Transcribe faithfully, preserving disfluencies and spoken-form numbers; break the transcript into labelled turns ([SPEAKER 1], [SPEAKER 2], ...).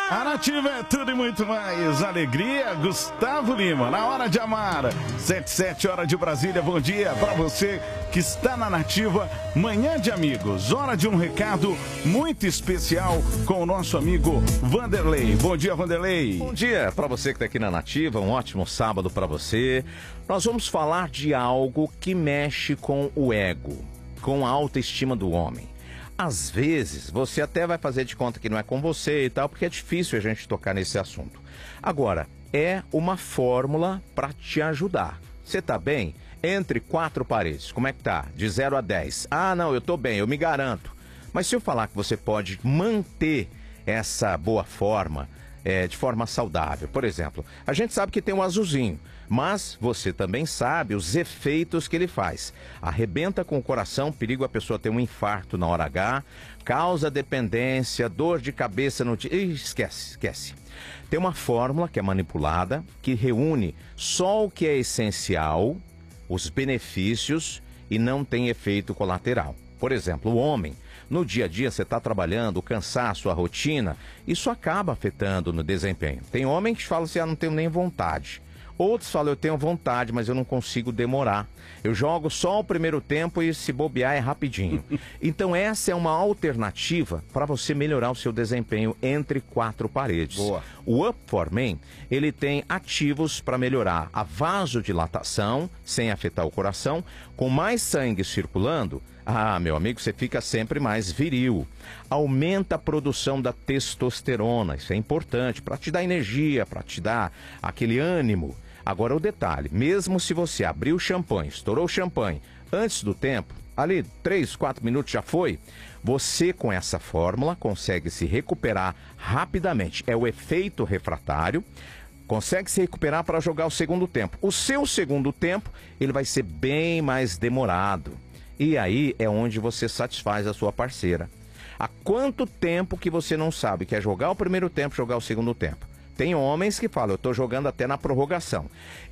[SPEAKER 1] A Nativa é tudo e muito mais. Alegria, Gustavo Lima, na hora de amar. sete, sete horas de Brasília, bom dia para você que está na Nativa. Manhã de amigos, hora de um recado muito especial com o nosso amigo Vanderlei. Bom dia, Vanderlei.
[SPEAKER 2] Bom dia para você que está aqui na Nativa, um ótimo sábado para você. Nós vamos falar de algo que mexe com o ego, com a autoestima do homem. Às vezes, você até vai fazer de conta que não é com você e tal, porque é difícil a gente tocar nesse assunto. Agora, é uma fórmula para te ajudar. Você tá bem? Entre quatro paredes, como é que tá? De zero a dez. Ah, não, eu tô bem, eu me garanto. Mas se eu falar que você pode manter essa boa forma, é, de forma saudável, por exemplo, a gente sabe que tem um azulzinho, mas você também sabe os efeitos que ele faz. Arrebenta com o coração, perigo a pessoa ter um infarto na hora H, causa dependência, dor de cabeça no dia. Esquece, esquece. Tem uma fórmula que é manipulada, que reúne só o que é essencial, os benefícios, e não tem efeito colateral. Por exemplo, o homem, no dia a dia você está trabalhando, o cansaço, a rotina, isso acaba afetando no desempenho. Tem homem que fala assim, ah, não tenho nem vontade. Outros falam, eu tenho vontade, mas eu não consigo demorar. Eu jogo só o primeiro tempo e se bobear é rapidinho. Então essa é uma alternativa para você melhorar o seu desempenho entre quatro paredes.
[SPEAKER 1] Boa.
[SPEAKER 2] O Up for Men, ele tem ativos para melhorar a vasodilatação, sem afetar o coração, com mais sangue circulando. Ah, meu amigo, você fica sempre mais viril. Aumenta a produção da testosterona, isso é importante, para te dar energia, para te dar aquele ânimo. Agora o detalhe, mesmo se você abrir o champanhe, estourou o champanhe antes do tempo, ali três, quatro minutos já foi, você com essa fórmula consegue se recuperar rapidamente. É o efeito refratário. Consegue se recuperar para jogar o segundo tempo. O seu segundo tempo, ele vai ser bem mais demorado. E aí é onde você satisfaz a sua parceira. Há quanto tempo que você não sabe que é jogar o primeiro tempo, jogar o segundo tempo? Tem homens que falam, eu estou jogando até na prorrogação.